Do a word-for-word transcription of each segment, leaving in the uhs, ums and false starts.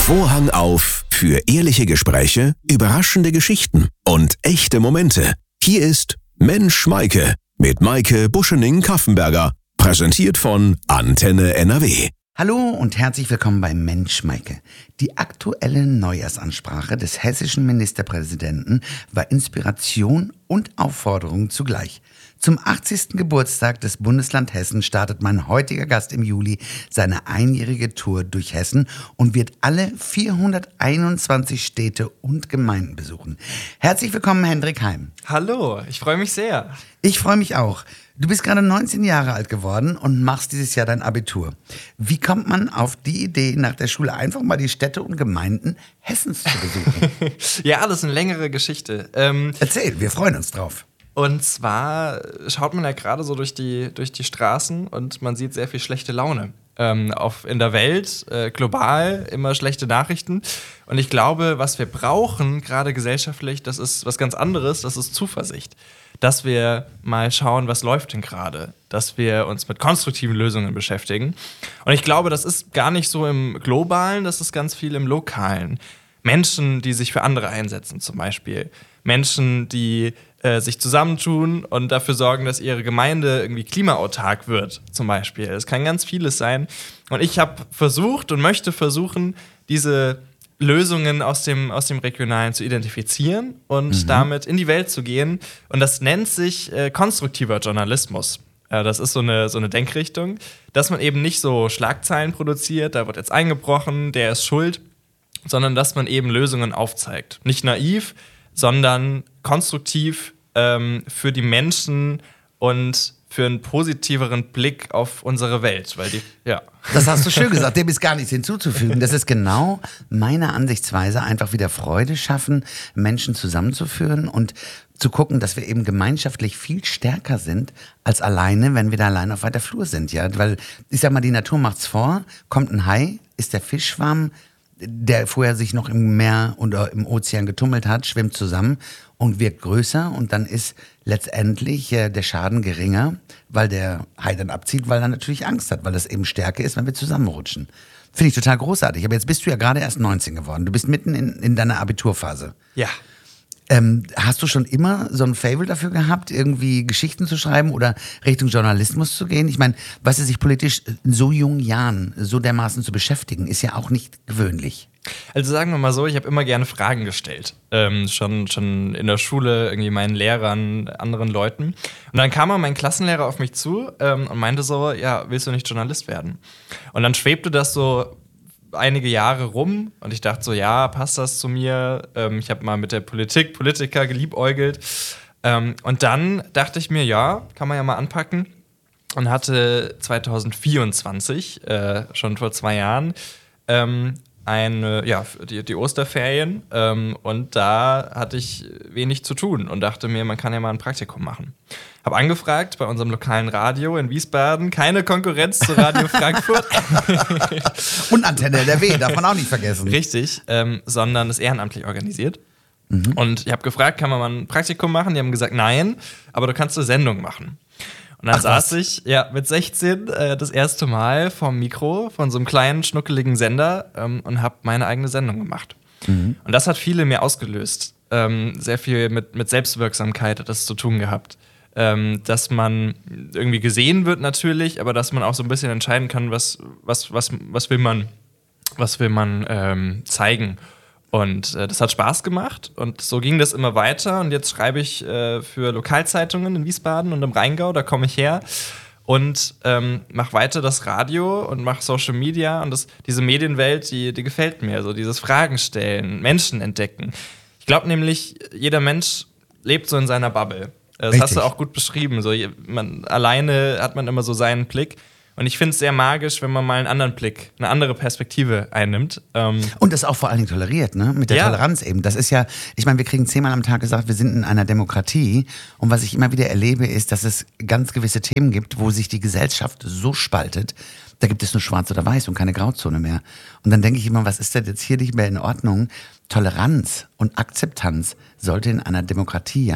Vorhang auf für ehrliche Gespräche, überraschende Geschichten und echte Momente. Hier ist Mensch Maike mit Maike Buschening-Kaffenberger, präsentiert von Antenne N R W. Hallo und herzlich willkommen bei Mensch Maike. Die aktuelle Neujahrsansprache des hessischen Ministerpräsidenten war Inspiration und Aufforderung zugleich. Zum achtzigsten Geburtstag des Bundesland Hessen startet mein heutiger Gast im Juli seine einjährige Tour durch Hessen und wird alle vierhunderteinundzwanzig Städte und Gemeinden besuchen. Herzlich willkommen, Hendrik Heim. Hallo, ich freue mich sehr. Ich freue mich auch. Du bist gerade neunzehn Jahre alt geworden und machst dieses Jahr dein Abitur. Wie kommt man auf die Idee, nach der Schule einfach mal die Städte und Gemeinden Hessens zu besuchen? Ja, das ist eine längere Geschichte. Ähm, Erzähl, wir freuen uns drauf. Und zwar schaut man ja gerade so durch die, durch die Straßen und man sieht sehr viel schlechte Laune. Ähm, auf, in der Welt, äh, global, immer schlechte Nachrichten. Und ich glaube, was wir brauchen, gerade gesellschaftlich, das ist was ganz anderes, das ist Zuversicht. Dass wir mal schauen, was läuft denn gerade, dass wir uns mit konstruktiven Lösungen beschäftigen. Und ich glaube, das ist gar nicht so im Globalen, das ist ganz viel im Lokalen. Menschen, die sich für andere einsetzen zum Beispiel. Menschen, die äh, sich zusammentun und dafür sorgen, dass ihre Gemeinde irgendwie klimaautark wird zum Beispiel. Das kann ganz vieles sein. Und ich habe versucht und möchte versuchen, diese Lösungen aus dem, aus dem Regionalen zu identifizieren und mhm. damit in die Welt zu gehen. Und das nennt sich äh, konstruktiver Journalismus. Äh, das ist so eine, so eine Denkrichtung, dass man eben nicht so Schlagzeilen produziert, da wird jetzt eingebrochen, der ist schuld, sondern dass man eben Lösungen aufzeigt. Nicht naiv, sondern konstruktiv ähm, für die Menschen und für einen positiveren Blick auf unsere Welt. Weil die, ja. Das hast du schön gesagt, dem ist gar nichts hinzuzufügen. Das ist genau meine Ansichtsweise, einfach wieder Freude schaffen, Menschen zusammenzuführen und zu gucken, dass wir eben gemeinschaftlich viel stärker sind als alleine, wenn wir da allein auf weiter Flur sind. Ja? Weil, ich sag mal, die Natur macht's vor, kommt ein Hai, ist der Fischschwarm, der vorher sich noch im Meer oder im Ozean getummelt hat, schwimmt zusammen und wird größer und dann ist letztendlich äh, der Schaden geringer, weil der Hai dann abzieht, weil er natürlich Angst hat, weil das eben Stärke ist, wenn wir zusammenrutschen. Finde ich total großartig. Aber jetzt bist du ja gerade erst neunzehn geworden. Du bist mitten in, in deiner Abiturphase. Ja. Ähm, hast du schon immer so ein Faible dafür gehabt, irgendwie Geschichten zu schreiben oder Richtung Journalismus zu gehen? Ich meine, was ist sich politisch in so jungen Jahren so dermaßen zu beschäftigen, ist ja auch nicht gewöhnlich. Also sagen wir mal so, ich habe immer gerne Fragen gestellt. Ähm, schon, schon in der Schule, irgendwie meinen Lehrern, anderen Leuten. Und dann kam mal mein Klassenlehrer auf mich zu ähm, und meinte so, ja, willst du nicht Journalist werden? Und dann schwebte das so einige Jahre rum und ich dachte so, ja, passt das zu mir? Ähm, ich habe mal mit der Politik, Politiker geliebäugelt. Ähm, und dann dachte ich mir, ja, kann man ja mal anpacken. Und hatte zwanzig vierundzwanzig, äh, schon vor zwei Jahren, ähm, eine, ja, die, die Osterferien. Ähm, und da hatte ich wenig zu tun und dachte mir, man kann ja mal ein Praktikum machen. Habe angefragt bei unserem lokalen Radio in Wiesbaden. Keine Konkurrenz zu Radio Frankfurt. Und Antenne N R W, darf man auch nicht vergessen. Richtig, ähm, sondern ist ehrenamtlich organisiert. Mhm. Und ich habe gefragt, kann man mal ein Praktikum machen? Die haben gesagt, nein, aber du kannst eine Sendung machen. Und dann Ach, saß was? ich ja, mit sechzehn äh, das erste Mal vorm Mikro von so einem kleinen, schnuckeligen Sender ähm, und habe meine eigene Sendung gemacht. Mhm. Und das hat viele in mir ausgelöst. Ähm, sehr viel mit, mit Selbstwirksamkeit hat das zu tun gehabt. Ähm, dass man irgendwie gesehen wird natürlich, aber dass man auch so ein bisschen entscheiden kann, was, was, was, was will man, was will man ähm, zeigen. Und äh, das hat Spaß gemacht und so ging das immer weiter. Und jetzt schreibe ich äh, für Lokalzeitungen in Wiesbaden und im Rheingau, da komme ich her und ähm, mache weiter das Radio und mache Social Media. Und das, diese Medienwelt, die, die gefällt mir. So dieses Fragen stellen, Menschen entdecken. Ich glaube nämlich, jeder Mensch lebt so in seiner Bubble. Das Richtig. Hast du auch gut beschrieben. So, man, alleine hat man immer so seinen Blick. Und ich finde es sehr magisch, wenn man mal einen anderen Blick, eine andere Perspektive einnimmt. Ähm Und das auch vor allen Dingen toleriert, ne? Mit der ja. Toleranz eben. Das ist ja, ich meine, wir kriegen zehnmal am Tag gesagt, wir sind in einer Demokratie. Und was ich immer wieder erlebe, ist, dass es ganz gewisse Themen gibt, wo sich die Gesellschaft so spaltet, da gibt es nur schwarz oder weiß und keine Grauzone mehr. Und dann denke ich immer, was ist denn jetzt hier nicht mehr in Ordnung? Toleranz und Akzeptanz sollte in einer Demokratie ja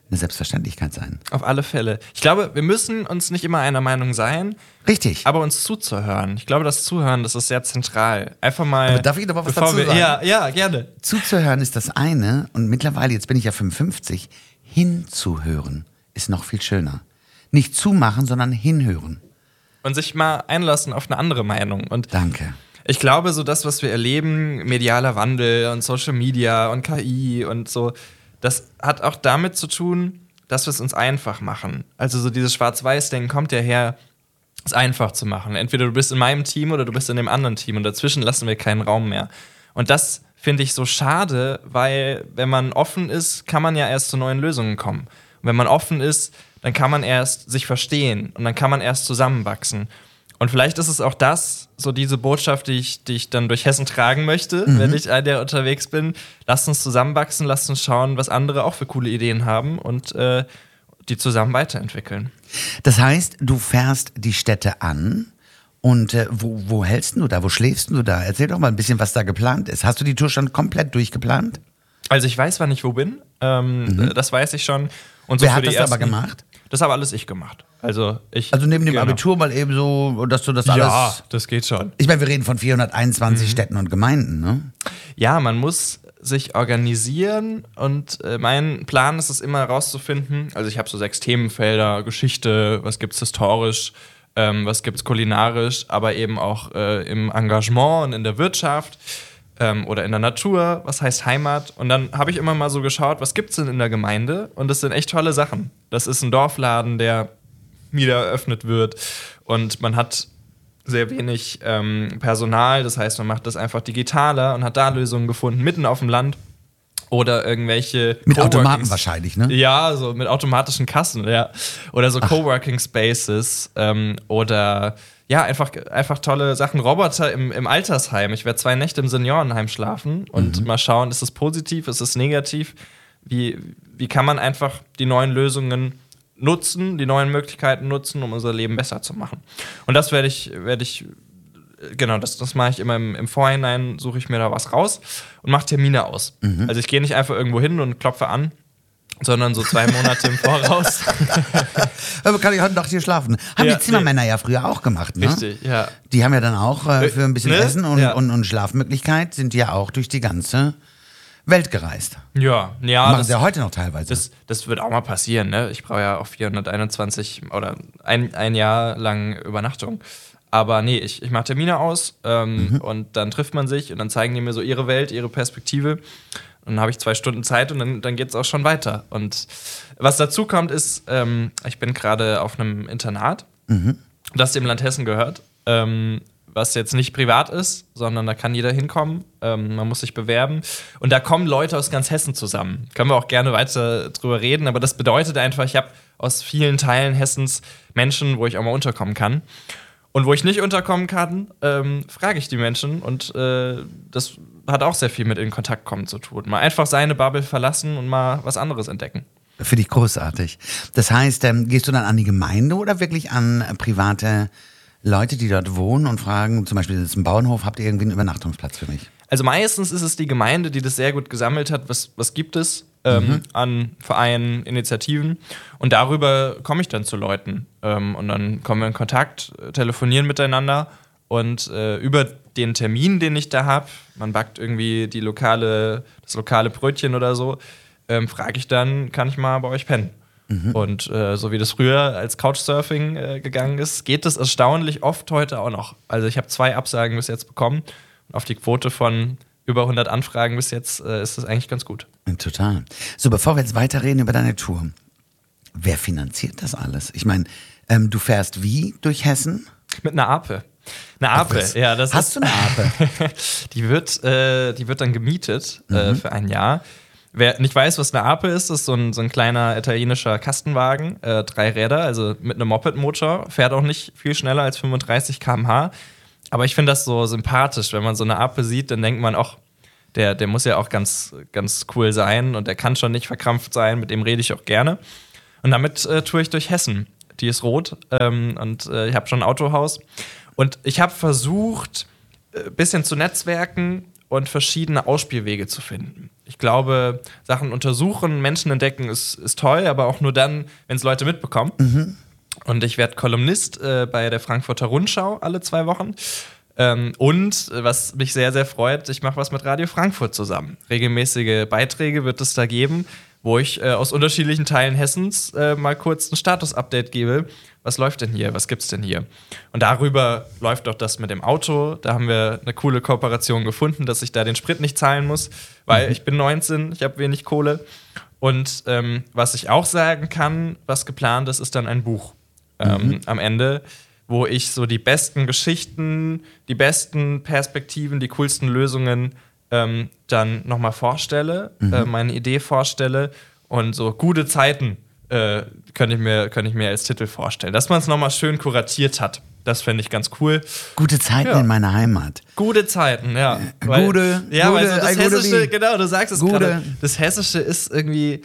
eine Selbstverständlichkeit sein. Auf alle Fälle. Ich glaube, wir müssen uns nicht immer einer Meinung sein. Richtig. Aber uns zuzuhören. Ich glaube, das Zuhören, das ist sehr zentral. Einfach mal. Aber darf ich noch mal was dazu wir, sagen? Ja, ja, gerne. Zuzuhören ist das eine und mittlerweile, jetzt bin ich ja fünfundfünfzig, hinzuhören ist noch viel schöner. Nicht zumachen, sondern hinhören. Und sich mal einlassen auf eine andere Meinung. Und Danke. ich glaube, so das, was wir erleben, medialer Wandel und Social Media und K I und so, das hat auch damit zu tun, dass wir es uns einfach machen. Also so dieses Schwarz-Weiß-Denken kommt ja her, es einfach zu machen. Entweder du bist in meinem Team oder du bist in dem anderen Team und dazwischen lassen wir keinen Raum mehr. Und das finde ich so schade, weil wenn man offen ist, kann man ja erst zu neuen Lösungen kommen. Und wenn man offen ist, dann kann man erst sich verstehen und dann kann man erst zusammenwachsen. Und vielleicht ist es auch das, so diese Botschaft, die ich, die ich dann durch Hessen tragen möchte, mhm. wenn ich der unterwegs bin. Lasst uns zusammenwachsen, lasst uns schauen, was andere auch für coole Ideen haben und äh, die zusammen weiterentwickeln. Das heißt, du fährst die Städte an und äh, wo, wo hältst du da, wo schläfst du da? Erzähl doch mal ein bisschen, was da geplant ist. Hast du die Tour schon komplett durchgeplant? Also ich weiß, wann ich wo bin, ähm, mhm. das weiß ich schon. Und so Wer für hat die das ersten, aber gemacht? Das habe alles ich gemacht. Also, ich, also neben dem genau. Abitur mal eben so, dass du das alles... Ja, das geht schon. Ich meine, wir reden von vierhunderteinundzwanzig Mhm. Städten und Gemeinden, ne? Ja, man muss sich organisieren und äh, mein Plan ist es immer herauszufinden, also ich habe so sechs Themenfelder, Geschichte, was gibt's historisch, ähm, was gibt's kulinarisch, aber eben auch äh, im Engagement und in der Wirtschaft ähm, oder in der Natur, was heißt Heimat. Und dann habe ich immer mal so geschaut, was gibt's denn in der Gemeinde? Und das sind echt tolle Sachen. Das ist ein Dorfladen, der wieder eröffnet wird und man hat sehr wenig ähm, Personal, das heißt, man macht das einfach digitaler und hat da Lösungen gefunden, mitten auf dem Land oder irgendwelche Mit Automaten Coworkings- wahrscheinlich, ne? Ja, so mit automatischen Kassen, ja. Oder so Coworking Spaces ähm, oder ja, einfach, einfach tolle Sachen. Roboter im, im Altersheim. Ich werde zwei Nächte im Seniorenheim schlafen und mhm. mal schauen, ist es positiv, ist es negativ? Wie, wie kann man einfach die neuen Lösungen nutzen, die neuen Möglichkeiten nutzen, um unser Leben besser zu machen. Und das werde ich, werde ich, genau, das, das mache ich immer im, im Vorhinein, suche ich mir da was raus und mache Termine aus. Mhm. Also ich gehe nicht einfach irgendwo hin und klopfe an, sondern so zwei Monate im Voraus. Aber kann ich heute Nacht hier schlafen? Haben Ja, die Zimmermänner ja früher auch gemacht, ne? Richtig, ja. Die haben ja dann auch äh, für ein bisschen Ne? Essen und, Ja. und, und Schlafmöglichkeit sind die ja auch durch die ganze Welt gereist. Ja, ja. Machen das, sie ja heute noch teilweise. das, das wird auch mal passieren, ne? Ich brauche ja auch vierhunderteinundzwanzig oder ein, ein Jahr lang Übernachtung. Aber nee, ich, ich mache Termine aus ähm, mhm. und dann trifft man sich und dann zeigen die mir so ihre Welt, ihre Perspektive. Und dann habe ich zwei Stunden Zeit und dann, dann geht es auch schon weiter. Und was dazu kommt, ist, ähm, ich bin gerade auf einem Internat, mhm. das dem Land Hessen gehört, ähm, was jetzt nicht privat ist, sondern da kann jeder hinkommen. Ähm, man muss sich bewerben. Und da kommen Leute aus ganz Hessen zusammen. Können wir auch gerne weiter drüber reden, aber das bedeutet einfach, ich habe aus vielen Teilen Hessens Menschen, wo ich auch mal unterkommen kann. Und wo ich nicht unterkommen kann, ähm, frage ich die Menschen und äh, das hat auch sehr viel mit in Kontakt kommen zu tun. Mal einfach seine Bubble verlassen und mal was anderes entdecken. Finde ich großartig. Das heißt, ähm, gehst du dann an die Gemeinde oder wirklich an äh, private Leute, die dort wohnen und fragen, zum Beispiel, das ist ein Bauernhof, habt ihr irgendwie einen Übernachtungsplatz für mich? Also meistens ist es die Gemeinde, die das sehr gut gesammelt hat, was, was gibt es ähm, mhm. an Vereinen, Initiativen. Und darüber komme ich dann zu Leuten. Ähm, und dann kommen wir in Kontakt, telefonieren miteinander. Und äh, über den Termin, den ich da habe, man backt irgendwie die lokale, das lokale Brötchen oder so, ähm, frage ich dann, kann ich mal bei euch pennen? Mhm. Und äh, so wie das früher als Couchsurfing äh, gegangen ist, geht das erstaunlich oft heute auch noch. Also ich habe zwei Absagen bis jetzt bekommen. Und auf die Quote von über hundert Anfragen bis jetzt äh, ist das eigentlich ganz gut. Total. So, bevor wir jetzt weiterreden über deine Tour, wer finanziert das alles? Ich meine, ähm, du fährst wie durch Hessen? Mit einer Ape. Eine Ape, Ach, ja. Das hast ist, du eine Ape? die, wird, äh, die wird dann gemietet mhm. äh, für ein Jahr. Wer nicht weiß, was eine Ape ist, ist so ein, so ein kleiner italienischer Kastenwagen, äh, drei Räder, also mit einem Moped-Motor, fährt auch nicht viel schneller als fünfunddreißig Kilometer pro Stunde. Aber ich finde das so sympathisch, wenn man so eine Ape sieht, dann denkt man, ach, der, der muss ja auch ganz, ganz cool sein und der kann schon nicht verkrampft sein, mit dem rede ich auch gerne. Und damit äh, tue ich durch Hessen. Die ist rot ähm, und äh, ich habe schon ein Autohaus. Und ich habe versucht, ein äh, bisschen zu netzwerken und verschiedene Ausspielwege zu finden. Ich glaube, Sachen untersuchen, Menschen entdecken ist, ist toll, aber auch nur dann, wenn es Leute mitbekommen. Mhm. Und ich werde Kolumnist äh, bei der Frankfurter Rundschau alle zwei Wochen. Ähm, und was mich sehr, sehr freut, ich mache was mit Radio Frankfurt zusammen. Regelmäßige Beiträge wird es da geben, wo ich äh, aus unterschiedlichen Teilen Hessens äh, mal kurz ein Status-Update gebe. Was läuft denn hier? Was gibt's denn hier? Und darüber läuft auch das mit dem Auto. Da haben wir eine coole Kooperation gefunden, dass ich da den Sprit nicht zahlen muss, weil mhm. ich bin neunzehn, ich habe wenig Kohle. Und ähm, was ich auch sagen kann, was geplant ist, ist dann ein Buch ähm, mhm. am Ende, wo ich so die besten Geschichten, die besten Perspektiven, die coolsten Lösungen ähm, dann nochmal vorstelle, mhm. äh, meine Idee vorstelle und so gute Zeiten äh, könnte ich mir, könnte ich mir als Titel vorstellen. Dass man es nochmal schön kuratiert hat, das fände ich ganz cool. Gute Zeiten ja. in meiner Heimat. Gute Zeiten, ja. Weil, gute, ja, gute, weil so das Hessische, genau, du sagst es gerade, das Hessische ist irgendwie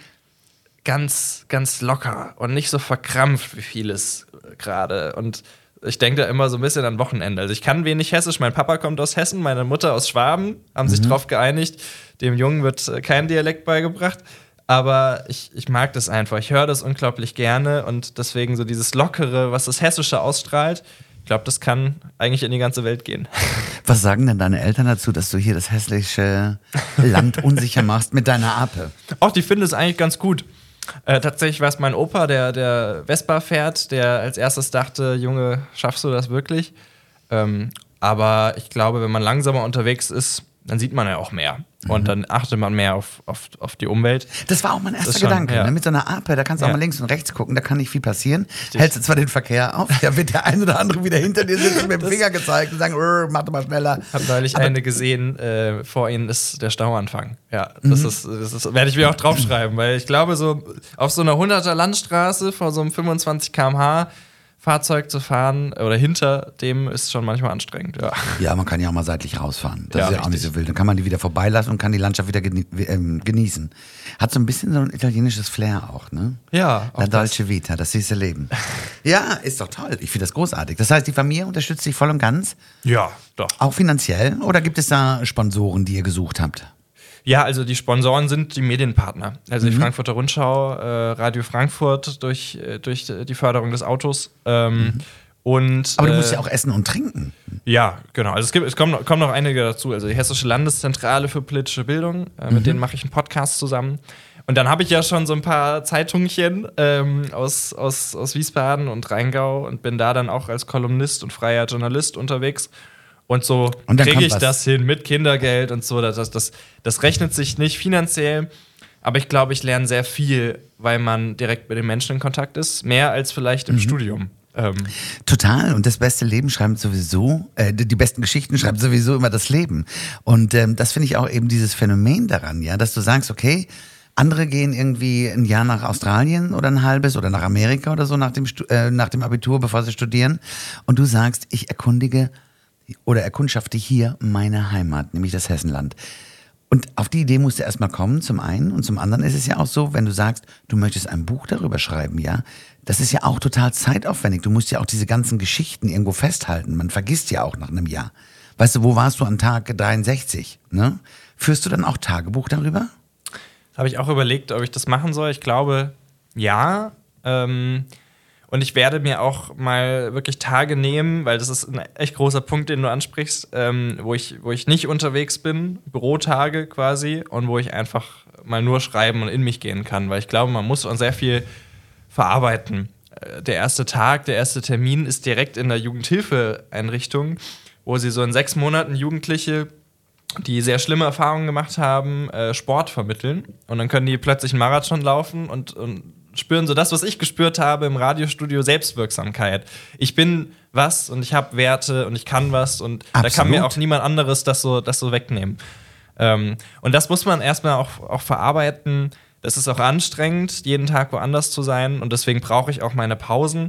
ganz, ganz locker und nicht so verkrampft wie vieles gerade. Und ich denke da immer so ein bisschen an Wochenende. Also ich kann wenig Hessisch. Mein Papa kommt aus Hessen, meine Mutter aus Schwaben. Haben mhm. sich darauf geeinigt, dem Jungen wird kein Dialekt beigebracht. Aber ich, ich mag das einfach. Ich höre das unglaublich gerne. Und deswegen so dieses Lockere, was das Hessische ausstrahlt, ich glaube, das kann eigentlich in die ganze Welt gehen. Was sagen denn deine Eltern dazu, dass du hier das hessische Land unsicher machst mit deiner Ape? Auch die finden es eigentlich ganz gut. Äh, tatsächlich war es mein Opa, der, der Vespa fährt, der als erstes dachte, Junge, schaffst du das wirklich? Ähm, aber ich glaube, wenn man langsamer unterwegs ist, dann sieht man ja auch mehr. Mhm. Und dann achtet man mehr auf, auf, auf die Umwelt. Das war auch mein erster schon, Gedanke. Ja. Ne? Mit so einer Ape, da kannst du ja. auch mal links und rechts gucken, da kann nicht viel passieren. Richtig. Hältst du zwar den Verkehr auf, da wird der ein oder andere wieder hinter dir sitzen und mit dem Finger gezeigt und sagen, mach doch mal schneller. Ich habe neulich aber eine gesehen, äh, vor ihnen ist der Stauanfang. Ja, das, mhm. ist, das ist, werde ich mir auch draufschreiben, weil ich glaube, so auf so einer hunderter Landstraße vor so einem fünfundzwanzig Kilometer pro Stunde Fahrzeug zu fahren oder hinter dem ist schon manchmal anstrengend. Ja, ja man kann ja auch mal seitlich rausfahren. Das ja, ist ja richtig. auch nicht so wild. Dann kann man die wieder vorbeilassen und kann die Landschaft wieder genießen. Hat so ein bisschen so ein italienisches Flair auch, ne? Ja. La Dolce Vita, das süße Leben. Ja, ist doch toll. Ich finde das großartig. Das heißt, die Familie unterstützt dich voll und ganz? Ja, doch. Auch finanziell? Oder gibt es da Sponsoren, die ihr gesucht habt? Ja, also die Sponsoren sind die Medienpartner. Also mhm. die Frankfurter Rundschau, äh, Radio Frankfurt durch, äh, durch die Förderung des Autos. Ähm, mhm. und, Aber du äh, musst ja auch essen und trinken. Ja, genau. Also es, gibt, es kommen, noch, kommen noch einige dazu. Also die Hessische Landeszentrale für politische Bildung, äh, mit mhm. denen mache ich einen Podcast zusammen. Und dann habe ich ja schon so ein paar Zeitungchen ähm, aus, aus, aus Wiesbaden und Rheingau und bin da dann auch als Kolumnist und freier Journalist unterwegs. Und so kriege ich das hin mit Kindergeld und so. Das, das, das rechnet sich nicht finanziell. Aber ich glaube, ich lerne sehr viel, weil man direkt mit den Menschen in Kontakt ist. Mehr als vielleicht im mhm. Studium. Ähm. Total. Und das beste Leben schreibt sowieso, äh, die besten Geschichten schreibt sowieso immer das Leben. Und ähm, das finde ich auch eben dieses Phänomen daran, ja, dass du sagst, okay, andere gehen irgendwie ein Jahr nach Australien oder ein halbes oder nach Amerika oder so nach dem, äh, nach dem Abitur, bevor sie studieren. Und du sagst, ich erkundige oder erkundschafte hier meine Heimat, nämlich das Hessenland. Und auf die Idee musst du erstmal kommen, zum einen. Und zum anderen ist es ja auch so, wenn du sagst, du möchtest ein Buch darüber schreiben, ja, das ist ja auch total zeitaufwendig. Du musst ja auch diese ganzen Geschichten irgendwo festhalten. Man vergisst ja auch nach einem Jahr. Weißt du, wo warst du an Tag dreiundsechzig? Ne? Führst du dann auch Tagebuch darüber? Habe ich auch überlegt, ob ich das machen soll. Ich glaube, ja. Ähm Und ich werde mir auch mal wirklich Tage nehmen, weil das ist ein echt großer Punkt, den du ansprichst, ähm, wo ich, wo ich nicht unterwegs bin, Bürotage quasi, und wo ich einfach mal nur schreiben und in mich gehen kann. Weil ich glaube, man muss auch sehr viel verarbeiten. Der erste Tag, der erste Termin ist direkt in der Jugendhilfeeinrichtung, wo sie so in sechs Monaten Jugendliche, die sehr schlimme Erfahrungen gemacht haben, äh, Sport vermitteln. Und dann können die plötzlich einen Marathon laufen und, und spüren so das, was ich gespürt habe im Radiostudio, Selbstwirksamkeit. Ich bin was und ich habe Werte und ich kann was und Absolut. Da kann mir auch niemand anderes das so, das so wegnehmen. Ähm, und das muss man erstmal auch, auch verarbeiten. Das ist auch anstrengend, jeden Tag woanders zu sein und deswegen brauche ich auch meine Pausen.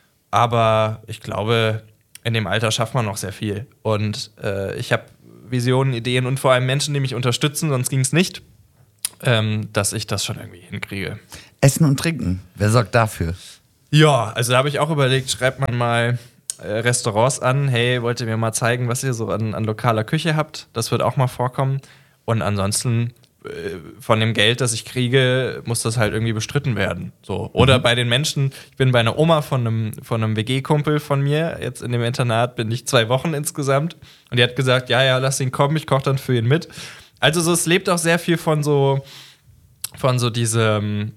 Aber ich glaube, in dem Alter schafft man noch sehr viel. Und äh, ich habe Visionen, Ideen und vor allem Menschen, die mich unterstützen, sonst ging es nicht, ähm, dass ich das schon irgendwie hinkriege. Essen und Trinken, wer sorgt dafür? Ja, also da habe ich auch überlegt, schreibt man mal äh, Restaurants an, hey, wollt ihr mir mal zeigen, was ihr so an, an lokaler Küche habt? Das wird auch mal vorkommen. Und ansonsten von dem Geld, das ich kriege, muss das halt irgendwie bestritten werden. So. Oder mhm. bei den Menschen, ich bin bei einer Oma von einem, von einem W G-Kumpel von mir, jetzt in dem Internat bin ich zwei Wochen insgesamt und die hat gesagt, ja, ja, lass ihn kommen, ich koche dann für ihn mit. Also so, es lebt auch sehr viel von so, von so diesem,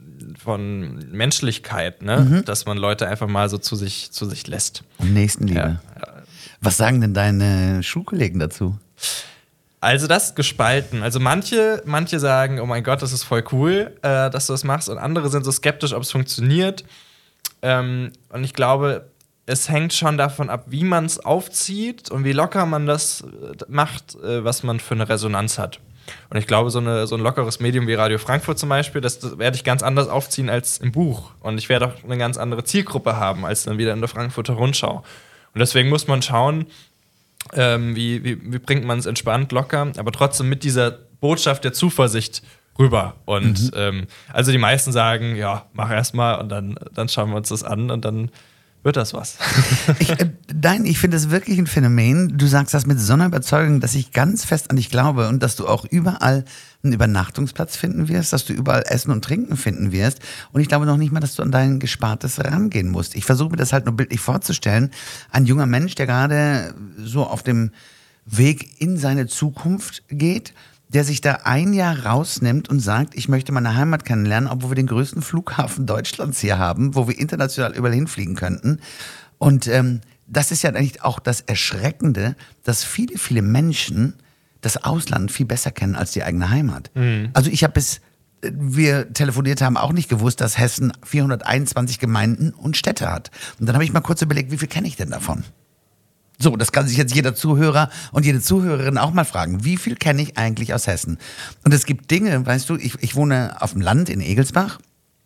von Menschlichkeit, ne? Mhm. Dass man Leute einfach mal so zu sich, zu sich lässt. Und Nächstenliebe. Ja. Was sagen denn deine Schulkollegen dazu? Also das ist gespalten. Also manche, manche sagen, oh mein Gott, das ist voll cool, äh, dass du das machst. Und andere sind so skeptisch, ob es funktioniert. Ähm, und ich glaube, es hängt schon davon ab, wie man es aufzieht und wie locker man das macht, äh, was man für eine Resonanz hat. Und ich glaube, so, eine, so ein lockeres Medium wie Radio Frankfurt zum Beispiel, das, das werde ich ganz anders aufziehen als im Buch. Und ich werde auch eine ganz andere Zielgruppe haben, als dann wieder in der Frankfurter Rundschau. Und deswegen muss man schauen, Ähm, wie, wie, wie bringt man es entspannt, locker, aber trotzdem mit dieser Botschaft der Zuversicht rüber. Und mhm. ähm, also die meisten sagen, ja, mach erst mal und dann, dann schauen wir uns das an und dann wird das was. ich, äh, nein, ich finde das wirklich ein Phänomen. Du sagst das mit so einer Überzeugung, dass ich ganz fest an dich glaube und dass du auch überall einen Übernachtungsplatz finden wirst, dass du überall Essen und Trinken finden wirst. Und ich glaube noch nicht mal, dass du an dein Gespartes rangehen musst. Ich versuche mir das halt nur bildlich vorzustellen. Ein junger Mensch, der gerade so auf dem Weg in seine Zukunft geht, der sich da ein Jahr rausnimmt und sagt, ich möchte meine Heimat kennenlernen, obwohl wir den größten Flughafen Deutschlands hier haben, wo wir international überall hinfliegen könnten. Und ähm, das ist ja eigentlich auch das Erschreckende, dass viele, viele Menschen das Ausland viel besser kennen als die eigene Heimat. Mhm. Also ich habe bis wir telefoniert haben auch nicht gewusst, dass Hessen vierhunderteinundzwanzig Gemeinden und Städte hat. Und dann habe ich mal kurz überlegt, wie viel kenne ich denn davon? So, das kann sich jetzt jeder Zuhörer und jede Zuhörerin auch mal fragen. Wie viel kenne ich eigentlich aus Hessen? Und es gibt Dinge, weißt du, ich, ich wohne auf dem Land in Egelsbach.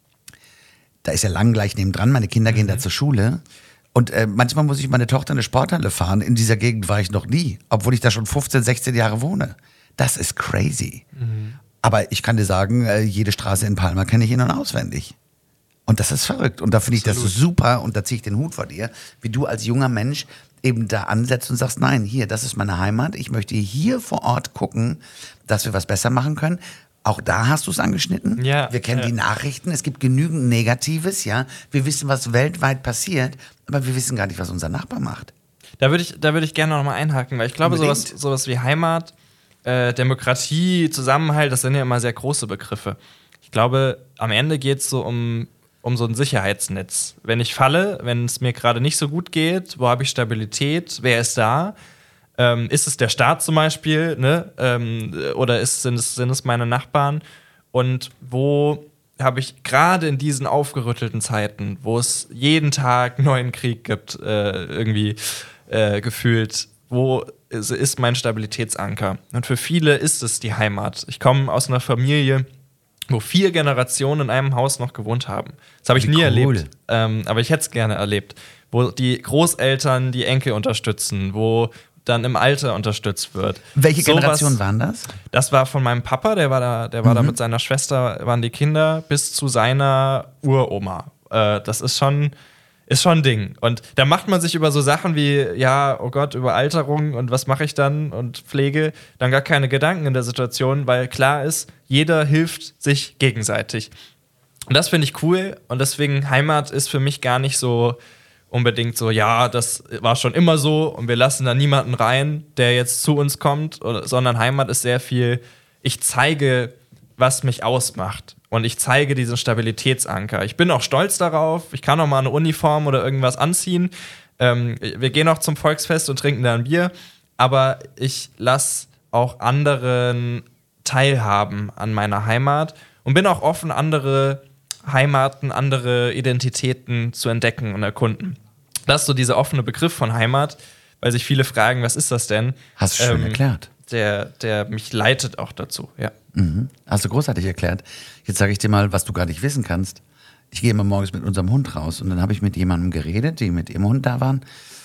Da ist ja Lang gleich nebendran, meine Kinder mhm. gehen da zur Schule. Und äh, manchmal muss ich meine Tochter in eine Sporthalle fahren. In dieser Gegend war ich noch nie, obwohl ich da schon fünfzehn, sechzehn Jahre wohne. Das ist crazy. Mhm. Aber ich kann dir sagen, äh, jede Straße in Palma kenne ich in- und auswendig. Und das ist verrückt. Und da finde ich das super und da ziehe ich den Hut vor dir, wie du als junger Mensch eben da ansetzt und sagst, nein, hier, das ist meine Heimat. Ich möchte hier vor Ort gucken, dass wir was besser machen können. Auch da hast du es angeschnitten. Ja, wir kennen ja. die Nachrichten. Es gibt genügend Negatives, ja. Wir wissen, was weltweit passiert, aber wir wissen gar nicht, was unser Nachbar macht. Da würde ich, da würde ich gerne noch mal einhaken, weil ich glaube, sowas, sowas wie Heimat, äh, Demokratie, Zusammenhalt, das sind ja immer sehr große Begriffe. Ich glaube, am Ende geht es so um um so ein Sicherheitsnetz. Wenn ich falle, wenn es mir gerade nicht so gut geht, wo habe ich Stabilität, wer ist da? Ähm, ist es der Staat zum Beispiel, ne? Ähm, oder ist, sind, es, sind es meine Nachbarn? Und wo habe ich gerade in diesen aufgerüttelten Zeiten, wo es jeden Tag neuen Krieg gibt, äh, irgendwie äh, gefühlt, wo ist, ist mein Stabilitätsanker? Und für viele ist es die Heimat. Ich komme aus einer Familie, wo vier Generationen in einem Haus noch gewohnt haben. Das habe ich Wie nie cool. erlebt, ähm, aber ich hätte es gerne erlebt. Wo die Großeltern die Enkel unterstützen, wo dann im Alter unterstützt wird. Welche so Generation waren das? Das war von meinem Papa, der war da, der war mhm. da mit seiner Schwester, waren die Kinder, bis zu seiner Uroma. Äh, das ist schon, ist schon ein Ding. Und da macht man sich über so Sachen wie, ja, oh Gott, über Alterung und was mache ich dann und Pflege, dann gar keine Gedanken in der Situation, weil klar ist, jeder hilft sich gegenseitig. Und das finde ich cool und deswegen Heimat ist für mich gar nicht so unbedingt so, ja, das war schon immer so und wir lassen da niemanden rein, der jetzt zu uns kommt, sondern Heimat ist sehr viel, ich zeige, was mich ausmacht. Und ich zeige diesen Stabilitätsanker. Ich bin auch stolz darauf. Ich kann auch mal eine Uniform oder irgendwas anziehen. Ähm, wir gehen auch zum Volksfest und trinken da ein Bier. Aber ich lasse auch anderen teilhaben an meiner Heimat und bin auch offen, andere Heimaten, andere Identitäten zu entdecken und erkunden. Das ist so dieser offene Begriff von Heimat, weil sich viele fragen, was ist das denn? Hast du schön ähm, erklärt. Der, der mich leitet auch dazu, ja. Mhm. Hast du großartig erklärt. Jetzt sage ich dir mal, was du gar nicht wissen kannst. Ich gehe immer morgens mit unserem Hund raus und dann habe ich mit jemandem geredet, die mit ihrem Hund da waren.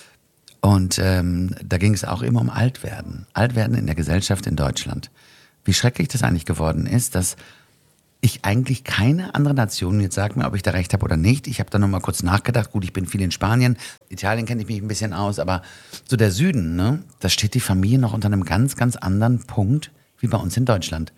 Und ähm, da ging es auch immer um Altwerden. Altwerden in der Gesellschaft in Deutschland. Wie schrecklich das eigentlich geworden ist, dass ich eigentlich keine andere Nation, jetzt sag mir, ob ich da recht habe oder nicht, ich habe da noch mal kurz nachgedacht, gut, ich bin viel in Spanien, Italien kenne ich mich ein bisschen aus, aber so der Süden, ne, da steht die Familie noch unter einem ganz, ganz anderen Punkt wie bei uns in Deutschland.